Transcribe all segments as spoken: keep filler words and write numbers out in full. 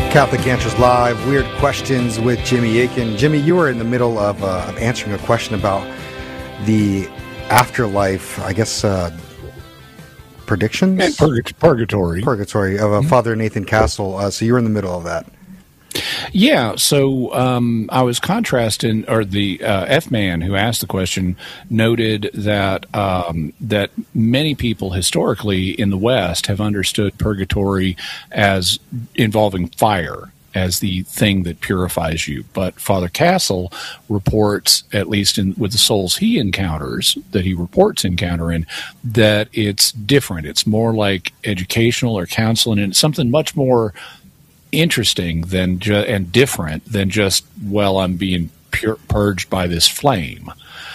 Catholic Answers Live, Weird Questions with Jimmy Akin. Jimmy, you were in the middle of, uh, of answering a question about the afterlife, I guess, uh, predictions? And purg- purgatory. Purgatory of uh, mm-hmm. Father Nathan Castle. Uh, so you were in the middle of that. Yeah, so um, I was contrasting, or the uh, F-man who asked the question noted that um, that many people historically in the West have understood purgatory as involving fire as the thing that purifies you. But Father Castle reports, at least in, with the souls he encounters, that he reports encountering, that it's different. It's more like educational or counseling, and it's something much more interesting than ju- and different than just, well, I'm being pur- purged by this flame.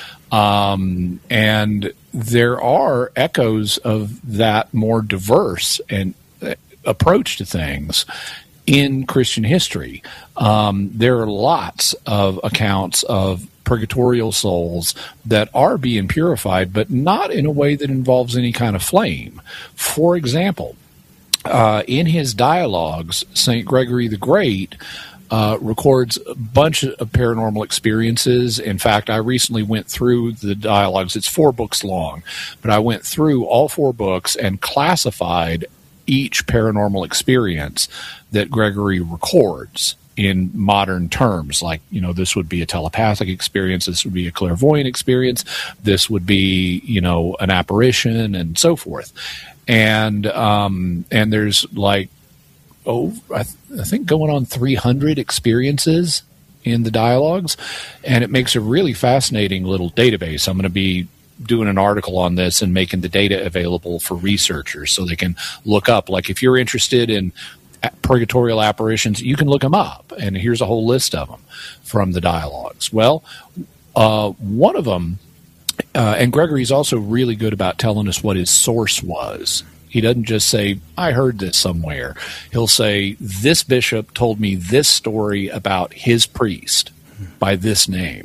Um, and there are echoes of that more diverse and uh, approach to things in Christian history. Um, there are lots of accounts of purgatorial souls that are being purified, but not in a way that involves any kind of flame. For example, Uh, in his dialogues, Saint Gregory the Great uh, records a bunch of paranormal experiences. In fact, I recently went through the dialogues. It's four books long, but I went through all four books and classified each paranormal experience that Gregory records in modern terms. Like, you know, this would be a telepathic experience, this would be a clairvoyant experience, this would be, you know, an apparition, and so forth. And um, and there's like, oh, I, th- I think going on three hundred experiences in the dialogues, and it makes a really fascinating little database. I'm going to be doing an article on this and making the data available for researchers so they can look up. Like, if you're interested in purgatorial apparitions, you can look them up, and here's a whole list of them from the dialogues. Well, uh, one of them, uh, and Gregory's also really good about telling us what his source was. He doesn't just say, I heard this somewhere. He'll say, this bishop told me this story about his priest by this name.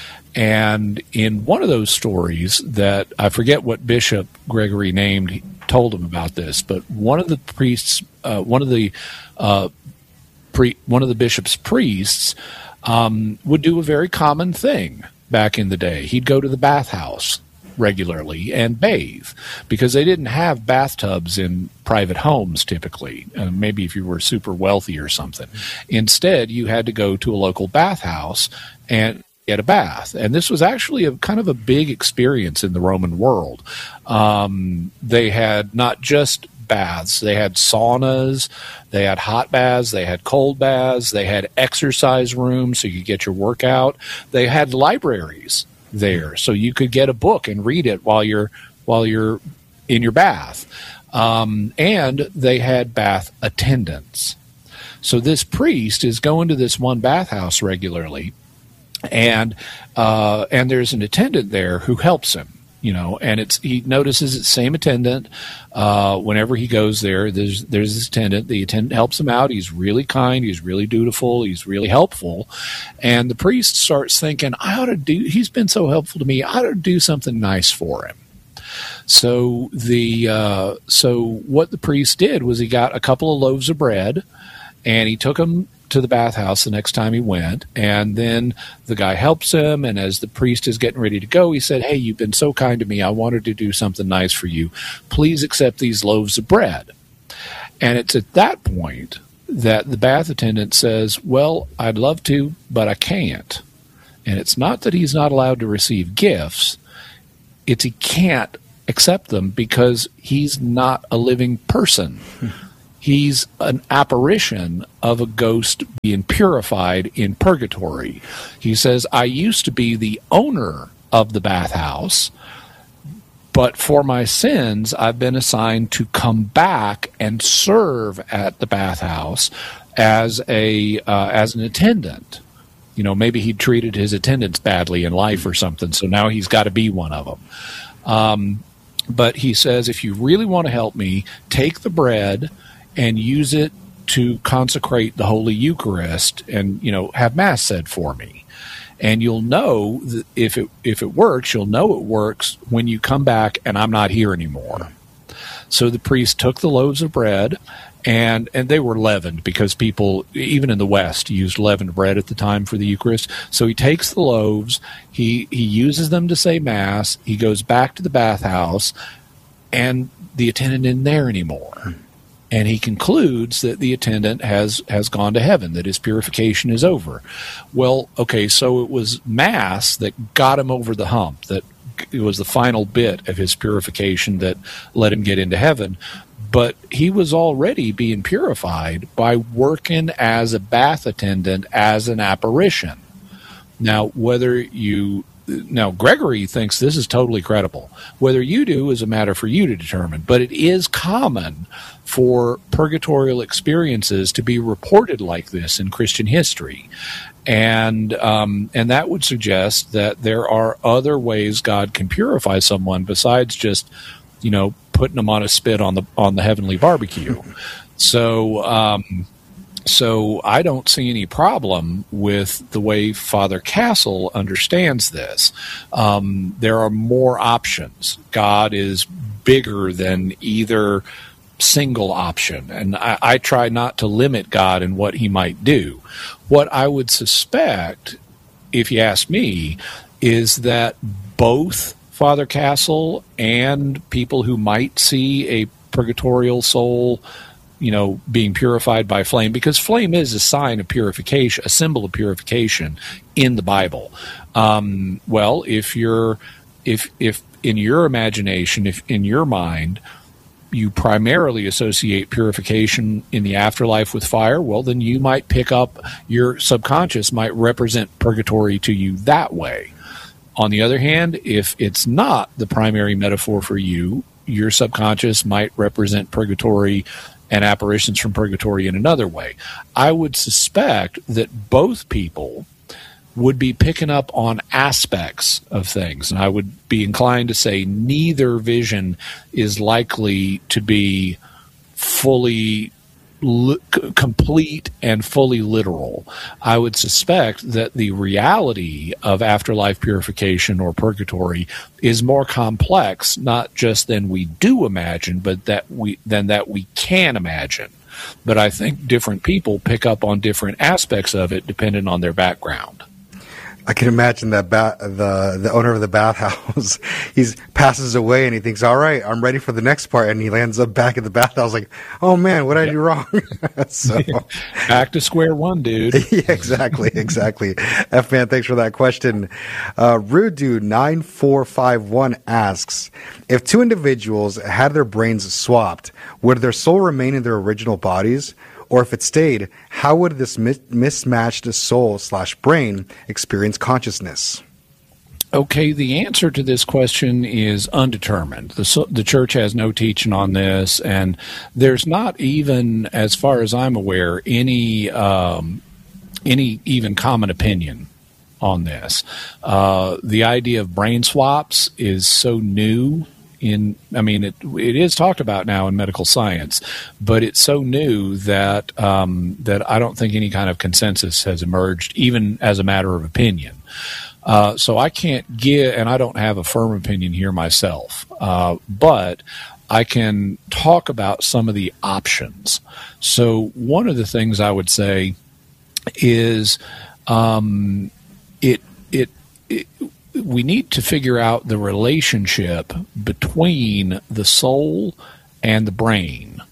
And in one of those stories that, I forget what bishop Gregory named, he told him about this, but one of the priests, uh, one of the uh, pre- one of the bishop's priests um, would do a very common thing back in the day. He'd go to the bathhouse regularly and bathe, because they didn't have bathtubs in private homes typically, uh, maybe if you were super wealthy or something. Instead, you had to go to a local bathhouse and get a bath. And this was actually a kind of a big experience in the Roman world. Um, they had not just baths, they had saunas, they had hot baths, they had cold baths, they had exercise rooms so you could get your workout. They had libraries there, so you could get a book and read it while you're while you're in your bath. Um, and they had bath attendants. So this priest is going to this one bathhouse regularly, and uh, and there's an attendant there who helps him. You know, and it's he notices it's the same attendant uh, whenever he goes there. There's there's this attendant. The attendant helps him out. He's really kind. He's really dutiful. He's really helpful. And the priest starts thinking, I ought to do. He's been so helpful to me. I ought to do something nice for him. So the uh, so what the priest did was he got a couple of loaves of bread, and he took them to the bathhouse the next time he went, and then the guy helps him, and as the priest is getting ready to go, he said, hey, you've been so kind to me, I wanted to do something nice for you. Please accept these loaves of bread. And it's at that point that the bath attendant says, well, I'd love to, but I can't. And it's not that he's not allowed to receive gifts, it's he can't accept them because he's not a living person. He's an apparition of a ghost being purified in purgatory. He says, I used to be the owner of the bathhouse, but for my sins, I've been assigned to come back and serve at the bathhouse as a uh, as an attendant. You know, maybe he treated his attendants badly in life or something, so now he's got to be one of them. Um, but he says, if you really want to help me, take the bread and use it to consecrate the Holy Eucharist and, you know, have Mass said for me. And you'll know that if it if it works, you'll know it works when you come back and I'm not here anymore. So the priest took the loaves of bread And and they were leavened because people, even in the West, used leavened bread at the time for the Eucharist. So he takes the loaves, he, he uses them to say Mass, he goes back to the bathhouse, and the attendant isn't there anymore. And he concludes that the attendant has, has gone to heaven, that his purification is over. Well, okay, so it was Mass that got him over the hump, that it was the final bit of his purification that let him get into heaven. But he was already being purified by working as a bath attendant as an apparition. Now, whether you now Gregory thinks this is totally credible. Whether you do is a matter for you to determine. But it is common for purgatorial experiences to be reported like this in Christian history, and um, and that would suggest that there are other ways God can purify someone besides just, you know, putting them on a spit on the on the heavenly barbecue. So, um, so I don't see any problem with the way Father Castle understands this. Um, there are more options. God is bigger than either single option, and I, I try not to limit God in what he might do. What I would suspect, if you ask me, is that both Father Castle and people who might see a purgatorial soul, you know, being purified by flame, because flame is a sign of purification, a symbol of purification in the Bible. Um, well, if you're, if if in your imagination, if in your mind, you primarily associate purification in the afterlife with fire, well, then you might pick up, your subconscious might represent purgatory to you that way. On the other hand, if it's not the primary metaphor for you, your subconscious might represent purgatory and apparitions from purgatory in another way. I would suspect that both people would be picking up on aspects of things, and I would be inclined to say neither vision is likely to be fully li- complete and fully literal. I would suspect that the reality of afterlife purification or purgatory is more complex, not just than we do imagine, but that we than that we can imagine. But I think different people pick up on different aspects of it depending on their background. I can imagine that ba- the the owner of the bathhouse, he passes away and he thinks, all right, I'm ready for the next part. And he lands up back at the bathhouse like, oh, man, what did I do wrong? So, back to square one, dude. Yeah, exactly, exactly. F-Man, thanks for that question. Uh, Rude Dude nine four five one asks, if two individuals had their brains swapped, would their soul remain in their original bodies? Or if it stayed, how would this mis- mismatched soul slash brain experience consciousness? Okay, the answer to this question is undetermined. The, the church has no teaching on this, and there's not even, as far as I'm aware, any um, any even common opinion on this. Uh, the idea of brain swaps is so new. In, I mean, it it is talked about now in medical science, but it's so new that um, that I don't think any kind of consensus has emerged, even as a matter of opinion. Uh, so I can't give, and I don't have a firm opinion here myself, uh, but I can talk about some of the options. So one of the things I would say is um, it it. it we need to figure out the relationship between the soul and the brain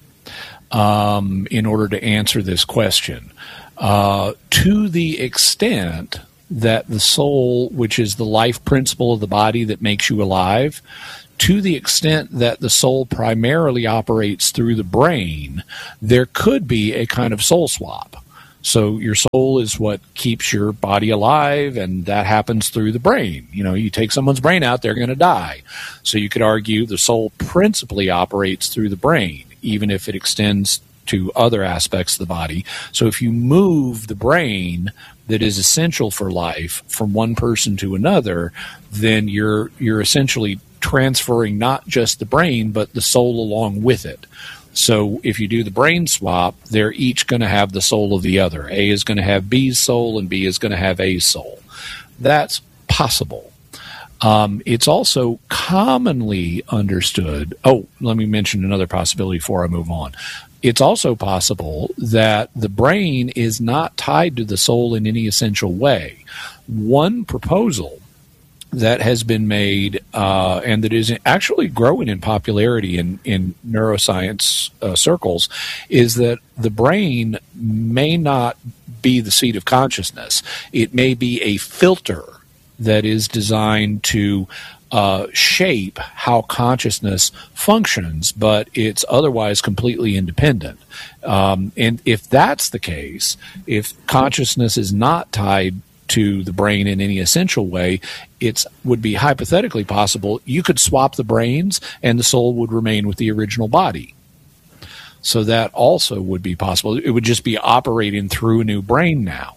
um, in order to answer this question. Uh, to the extent that the soul, which is the life principle of the body that makes you alive, to the extent that the soul primarily operates through the brain, there could be a kind of soul swap. So your soul is what keeps your body alive, and that happens through the brain. You know, you take someone's brain out, they're going to die. So you could argue the soul principally operates through the brain, even if it extends to other aspects of the body. So if you move the brain that is essential for life from one person to another, then you're you're essentially transferring not just the brain, but the soul along with it. So if you do the brain swap, they're each going to have the soul of the other. A is going to have B's soul, and B is going to have A's soul. That's possible. Um, it's also commonly understood. Oh, let me mention another possibility before I move on. it's also possible that the brain is not tied to the soul in any essential way. One proposal that has been made uh, and that is actually growing in popularity in, in neuroscience uh, circles is that the brain may not be the seat of consciousness. It may be a filter that is designed to uh, shape how consciousness functions, but it's otherwise completely independent. Um, and if that's the case, if consciousness is not tied to the brain in any essential way, it would be hypothetically possible you could swap the brains and the soul would remain with the original body. So that also would be possible. It would just be operating through a new brain now.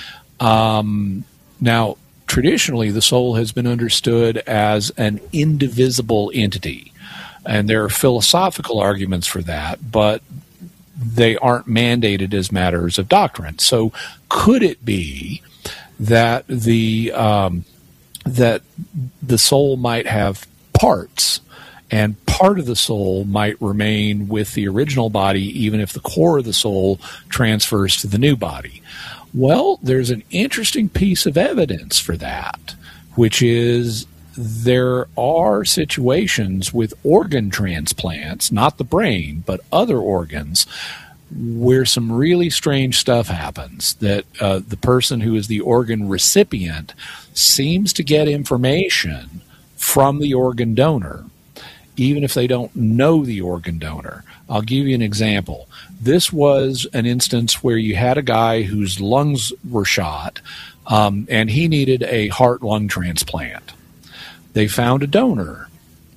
Um, now, traditionally, the soul has been understood as an indivisible entity, and there are philosophical arguments for that, but they aren't mandated as matters of doctrine. So could it be that the um, that the soul might have parts, and part of the soul might remain with the original body even if the core of the soul transfers to the new body? Well, there's an interesting piece of evidence for that, which is there are situations with organ transplants, not the brain, but other organs, where some really strange stuff happens, that uh, the person who is the organ recipient seems to get information from the organ donor, even if they don't know the organ donor. I'll give you an example. This was an instance where you had a guy whose lungs were shot, um, and he needed a heart-lung transplant. They found a donor,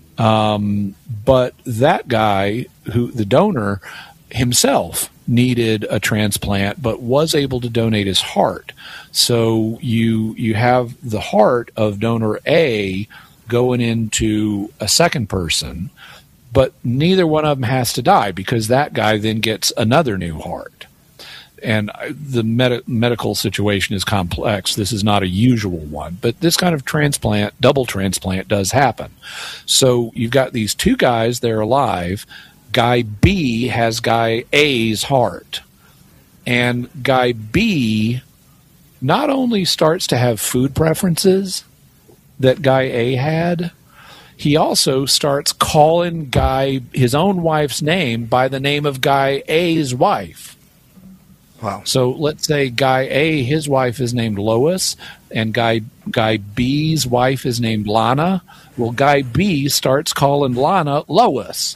um, but that guy, who the donor, himself needed a transplant but was able to donate his heart. So you you have the heart of donor A going into a second person, but neither one of them has to die because that guy then gets another new heart. And the med- medical situation is complex. This is not a usual one, but this kind of transplant, double transplant, does happen. So you've got these two guys, they're alive. Guy B has guy A's heart. And guy B not only starts to have food preferences that guy A had, he also starts calling guy his own wife's name by the name of guy A's wife. Wow. So let's say guy A, his wife is named Lois, and guy guy B's wife is named Lana. Well, guy B starts calling Lana Lois.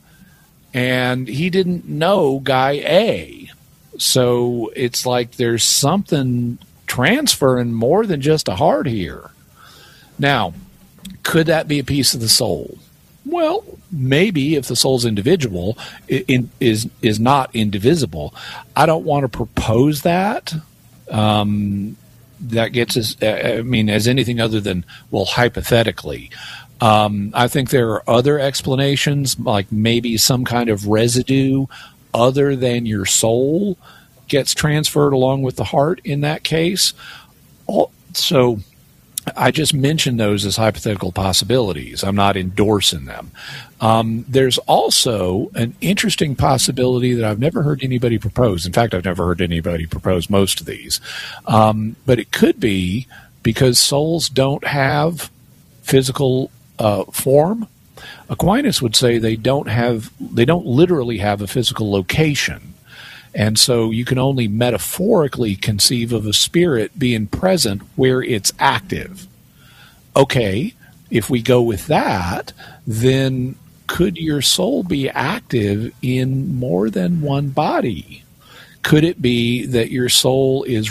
And he didn't know guy A. So it's like there's something transferring more than just a heart here. Now, could that be a piece of the soul? Well, maybe if the soul's individual, it, it is is not indivisible. I don't want to propose that. Um, that gets us, I mean, as anything other than, well, hypothetically. Um, I think there are other explanations, like maybe some kind of residue other than your soul gets transferred along with the heart in that case. So I just mentioned those as hypothetical possibilities. I'm not endorsing them. Um, there's also an interesting possibility that I've never heard anybody propose. In fact, I've never heard anybody propose most of these. Um, but it could be because souls don't have physical uh, form. Aquinas would say they don't have, they don't literally have a physical location. And so you can only metaphorically conceive of a spirit being present where it's active. Okay, if we go with that, then could your soul be active in more than one body? Could it be that your soul is